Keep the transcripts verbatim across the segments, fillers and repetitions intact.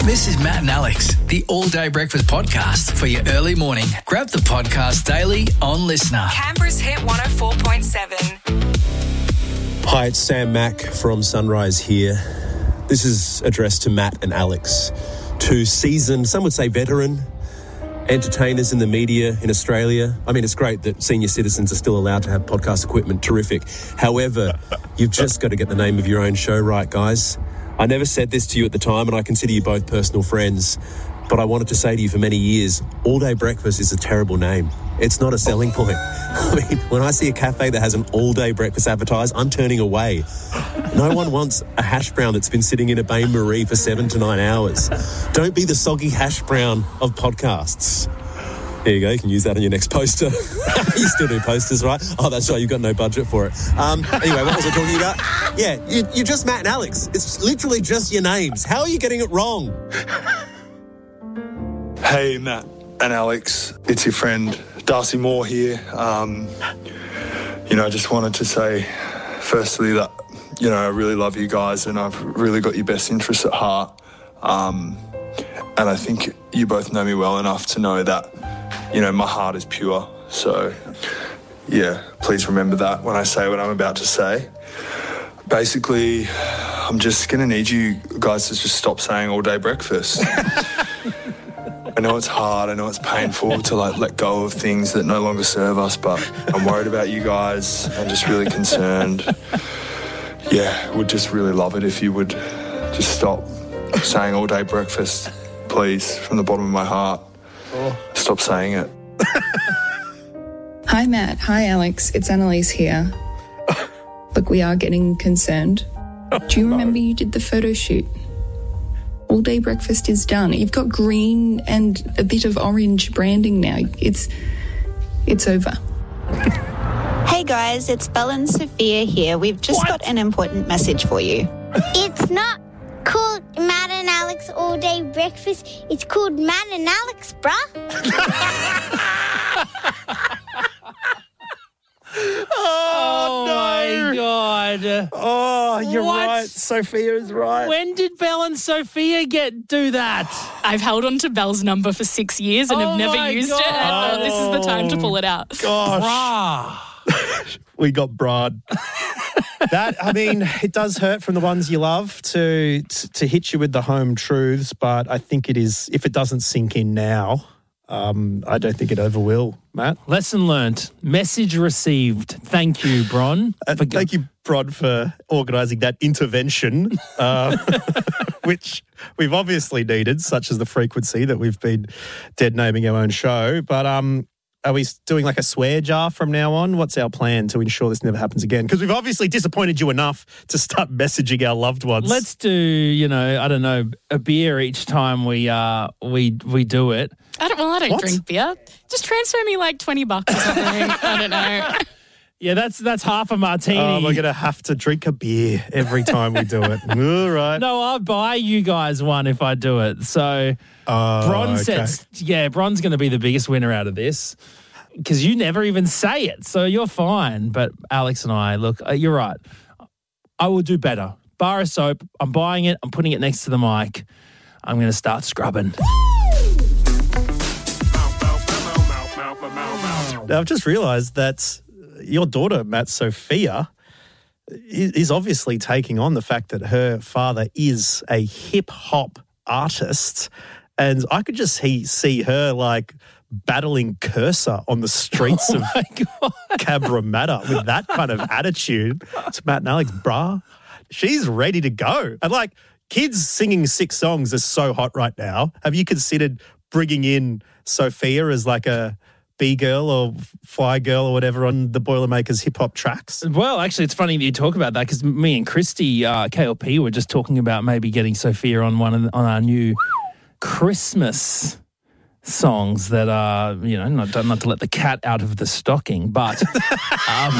This is Matt and Alex, the All Day Breakfast podcast for your early morning. Grab the podcast daily on Listener. Canberra's Hit one oh four point seven. Hi, it's Sam Mack from Sunrise here. This is addressed to Matt and Alex, two seasoned, some would say veteran, entertainers in the media in Australia. I mean, it's great that senior citizens are still allowed to have podcast equipment. Terrific. However, you've just got to get the name of your own show right, guys. I never said this to you at the time, and I consider you both personal friends, but I wanted to say to you for many years, All Day Breakfast is a terrible name. It's not a selling point. I mean, when I see a cafe that has an all-day breakfast advertised, I'm turning away. No one wants a hash brown that's been sitting in a bain-marie for seven to nine hours. Don't be the soggy hash brown of podcasts. There you go. You can use that on your next poster. You still do posters, right? Oh, that's right. You've got no budget for it. Um, anyway, what was I talking about? Yeah, you, you're just Matt and Alex. It's literally just your names. How are you getting it wrong? Hey, Matt and Alex. It's your friend Darcy Moore here. Um, you know, I just wanted to say, firstly, that, you know, I really love you guys and I've really got your best interests at heart. Um, and I think you both know me well enough to know that, you know, my heart is pure. So, yeah, please remember that when I say what I'm about to say. Basically, I'm just going to need you guys to just stop saying all day breakfast. I know it's hard. I know it's painful to, like, let go of things that no longer serve us, but I'm worried about you guys. I'm just really concerned. Yeah, would just really love it if you would just stop saying all day breakfast, please, from the bottom of my heart. Oh. Stop saying it. Hi, Matt. Hi, Alex. It's Annalise here. Look, we are getting concerned. Do you remember you did the photo shoot? All Day Breakfast is done. You've got green and a bit of orange branding now. It's it's over. Hey guys, it's Belle and Sophia here. We've just what? got an important message for you. It's not called Matt and Alex All Day Breakfast. It's called Matt and Alex, bruh. Oh, no. My God. Oh, you're what? right. Sophia is right. When did Belle and Sophia get do that? I've held on to Belle's number for six years and oh have never used God. it. And uh, this is the time to pull it out. Gosh. We got broad. That, I mean, it does hurt from the ones you love to, to to hit you with the home truths, but I think it is, if it doesn't sink in now, um, I don't think it ever will, Matt. Lesson learnt. Message received. Thank you, Bron. Uh, thank you, Bron, for organising that intervention, uh, which we've obviously needed, such as the frequency that we've been dead naming our own show. But um, are we doing like a swear jar from now on? What's our plan to ensure this never happens again? Because we've obviously disappointed you enough to start messaging our loved ones. Let's do, you know, I don't know, a beer each time we uh we we do it. I don't. Well, I don't What? drink beer. Just transfer me like twenty bucks or something. I don't know. Yeah, that's that's half a martini. Oh, we're going to have to drink a beer every time we do it. All right. No, I'll buy you guys one if I do it. So, Oh, Bron okay. says, yeah, Bron's going to be the biggest winner out of this because you never even say it. So you're fine. But Alex and I, look, uh, you're right. I will do better. Bar of soap. I'm buying it. I'm putting it next to the mic. I'm going to start scrubbing. Now, I've just realised that your daughter, Matt, Sophia, is obviously taking on the fact that her father is a hip-hop artist, and I could just see, see her, like, battling Cursor on the streets Oh of my God. Cabramatta with that kind of attitude. It's Matt and Alex, brah. She's ready to go. And, like, kids singing six songs is so hot right now. Have you considered bringing in Sophia as, like, a B-girl or Fly Girl or whatever on the Boilermakers hip-hop tracks? Well, actually, it's funny that you talk about that because me and Christy, uh, K L P, were just talking about maybe getting Sophia on one of the, on our new Christmas songs that are, you know, not, not to let the cat out of the stocking, but um,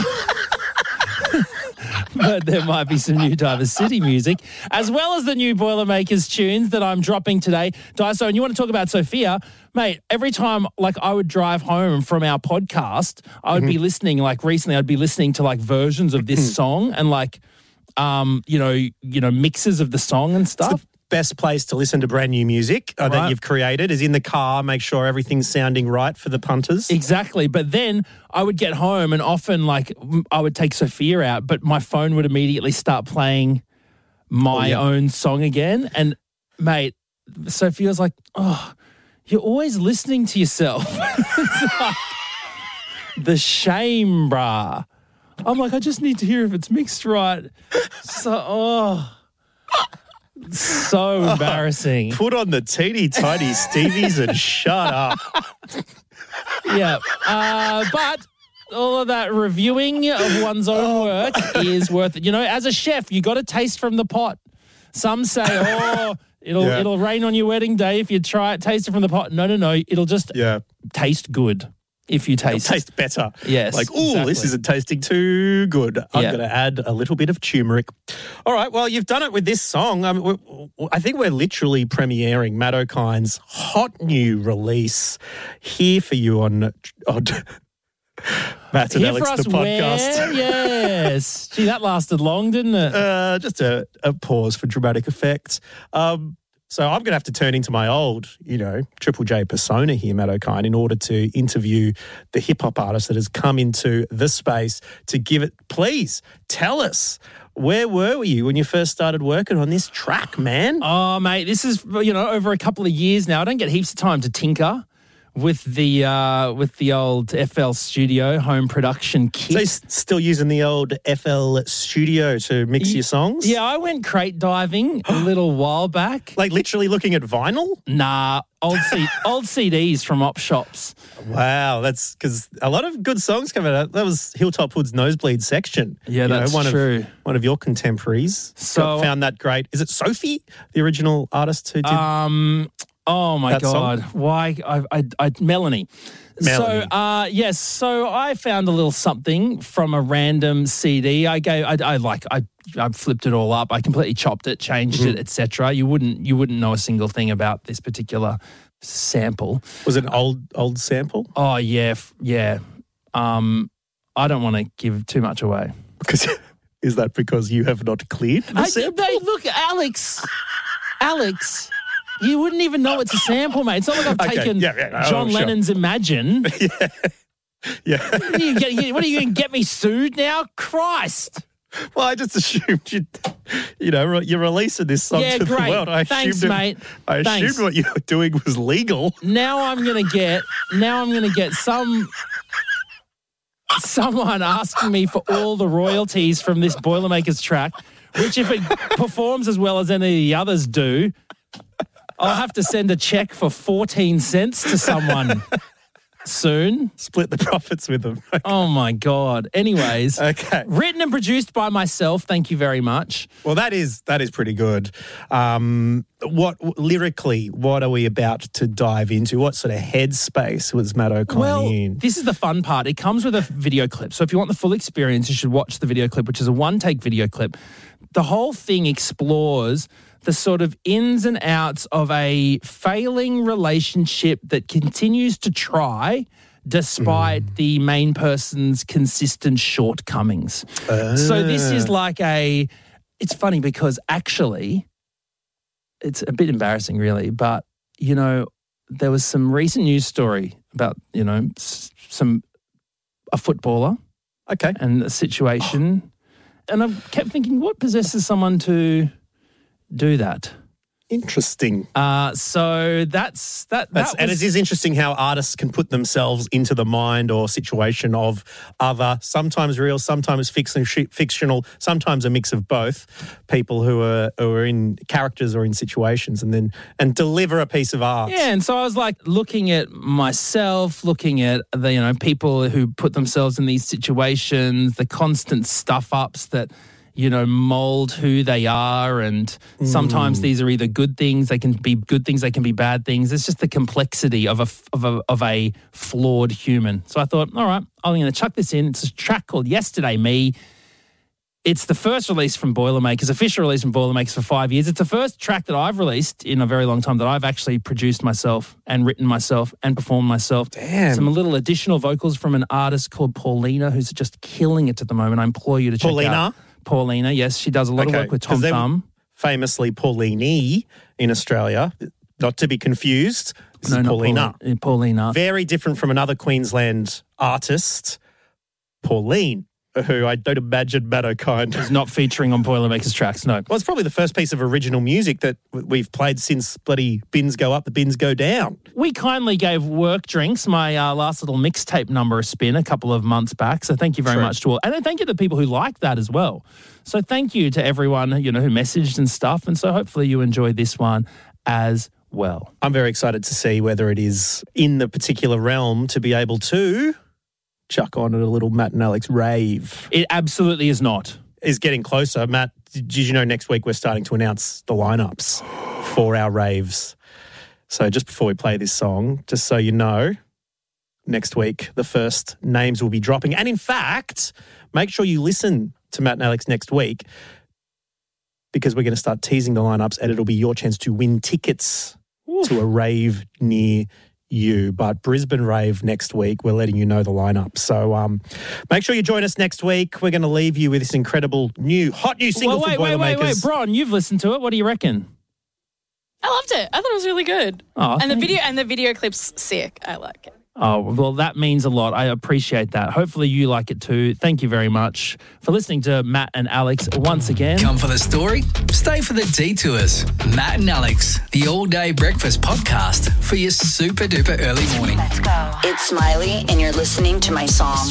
but there might be some new Diversity music, as well as the new Boilermakers tunes that I'm dropping today. Daiso, and you want to talk about Sophia? Mate, every time, like, I would drive home from our podcast, I would mm-hmm. be listening, like, recently I'd be listening to, like, versions of this song and, like, um, you know, you know, mixes of the song and stuff. best place to listen to brand new music uh, that Right. you've created is in the car. Make sure everything's sounding right for the punters. Exactly. But then I would get home and often, like, m- I would take Sophia out, but my phone would immediately start playing my Oh, yeah. own song again. And, mate, Sophia's like, oh, you're always listening to yourself. It's like, the shame, brah. I'm like, I just need to hear if it's mixed right. So, oh, so embarrassing. Put on the teeny tiny Stevies and shut up. Yeah. Uh, but all of that reviewing of one's own work is worth it. You know, as a chef, you got to taste from the pot. Some say, oh, it'll Yeah. it'll rain on your wedding day if you try it, taste it from the pot. No, no, no. It'll just Yeah. taste good if you It'll taste. taste better. Yes, Like, ooh, exactly. this isn't tasting too good. I'm Yeah. going to add a little bit of turmeric. All right, well, you've done it with this song. I, mean, we're, I think we're literally premiering Matt O'Kine's hot new release here for you on, on Matt and Here Alex, for us the podcast. where? Yes. Gee, that lasted long, didn't it? Uh, just a, a pause for dramatic effect. Um, so I'm going to have to turn into my old, you know, Triple J persona here, Matt O'Kine, in order to interview the hip-hop artist that has come into this space to give it. Please tell us, where were you when you first started working on this track, man? Oh, mate, this is, you know, over a couple of years now. I don't get heaps of time to tinker with the uh, with the old F L Studio home production kit. So you're s- still using the old F L Studio to mix your songs? Yeah, I went crate diving a little while back. Like literally looking at vinyl? Nah, old C- old C Ds from op shops. Wow, that's because a lot of good songs come out. That was Hilltop Hood's Nosebleed section. Yeah, You know, that's one true. Of, one of your contemporaries So- got- found that great. Is it Sophie, the original artist who did? Um, oh my That god, song? why? I, I, I, Melanie. Melanie. So, uh, yes, so I found a little something from a random C D. I gave, I, I like, I, I flipped it all up. I completely chopped it, changed Mm-hmm. it, et cetera. You wouldn't, you wouldn't know a single thing about this particular sample. was it an old old sample? Oh yeah, f- yeah. Um, I don't want to give too much away. Because is that because you have not cleared the I, sample? they, look, Alex, Alex, you wouldn't even know it's a sample, mate. It's not like I've Okay, taken yeah, yeah, oh, John sure. Lennon's Imagine. Yeah. What are you, get- what are you going to get me sued now? Christ. Well, I just assumed you, you know, re- you're releasing this song Yeah, to great. the world. I Thanks, assumed it- mate. I assumed Thanks. what you were doing was legal. Now I'm going to get, now I'm going to get some, someone asking me for all the royalties from this Boilermakers track, which if it performs as well as any of the others do, I'll have to send a check for fourteen cents to someone soon. Split the profits with them. Oh my God. Anyways, Okay. written and produced by myself. Thank you very much. Well, that is that is pretty good. Um, what lyrically, what are we about to dive into? What sort of headspace was Matt O'Kine Well, in? this is the fun part. It comes with a video clip. So if you want the full experience, you should watch the video clip, which is a one-take video clip. The whole thing explores the sort of ins and outs of a failing relationship that continues to try despite Mm. the main person's consistent shortcomings. So this is like a, it's funny because actually, it's a bit embarrassing really, but, you know, there was some recent news story about, you know, s- some, a footballer Okay. and a situation. And I kept thinking, what possesses someone to do that? Interesting. Uh, so that's that. That's, that and was, it is interesting how artists can put themselves into the mind or situation of other, sometimes real, sometimes fiction, fictional, sometimes a mix of both, people who are who are in characters or in situations, and then and deliver a piece of art. Yeah, and so I was like looking at myself, looking at the, you know, people who put themselves in these situations, the constant stuff ups that, you know, mold who they are. And sometimes these are either good things, they can be good things, they can be bad things. It's just the complexity of a, of a, of a flawed human. So I thought, all right, I'm going to chuck this in. It's a track called Yesterday Me. It's the first release from Boilermakers, official release from Boilermakers for five years. It's the first track that I've released in a very long time that I've actually produced myself and written myself and performed myself. Damn. Some little additional vocals from an artist called Paulina, who's just killing it at the moment. I implore you to check Paulina? out. Paulina, yes, she does a lot Okay, of work with 'cause Tom they- Thumb. famously Pauline in Australia, not to be confused. This no, is not Paulina. Pauline, Paulina. Very different from another Queensland artist, Pauline, who I don't imagine Matt O'Kine is not featuring on Boilermakers tracks, no. Well, it's probably the first piece of original music that we've played since bloody Bins Go Up, the Bins Go Down. We kindly gave Work Drinks, my uh, last little mixtape number, a spin a couple of months back. So thank you very True. much to all. And then thank you to people who liked that as well. So thank you to everyone, you know, who messaged and stuff. And so hopefully you enjoyed this one as well. I'm very excited to see whether it is in the particular realm to be able to chuck on a little Matt and Alex rave. It absolutely is not. Is getting closer. Matt, did you know next week we're starting to announce the lineups for our raves? So just before we play this song, just so you know, next week the first names will be dropping. And in fact, make sure you listen to Matt and Alex next week because we're going to start teasing the lineups and it'll be your chance to win tickets Ooh. to a rave near you. But Brisbane Rave next week, we're letting you know the lineup. So um, make sure you join us next week. We're going to leave you with this incredible new, hot new single well, wait, from Boilermakers. Wait, wait, wait, Bron, you've listened to it. What do you reckon? I loved it. I thought it was really good. Oh, and the video and the video clip's sick. I like it. Oh, well, that means a lot. I appreciate that. Hopefully you like it too. Thank you very much for listening to Matt and Alex once again. Come for the story, stay for the detours. Matt and Alex, the all-day breakfast podcast for your super-duper early morning. Let's go. It's Smiley, and you're listening to my song.